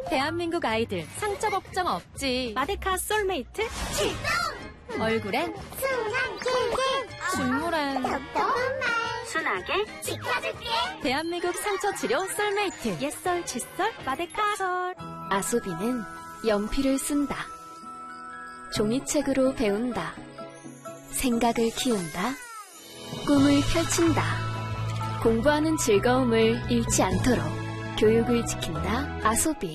대한민국 아이들 상처 걱정 없지. 마데카 솔메이트 출동! 얼굴엔 순한 캔캔 식물엔 덕덕한 말 순하게 지켜줄게. 대한민국 상처 치료 솔메이트 옛설 칫솔 마데카 솔. 아소비는 연필을 쓴다. 종이책으로 배운다. 생각을 키운다. 꿈을 펼친다. 공부하는 즐거움을 잃지 않도록 교육을 지킨다. 아소비.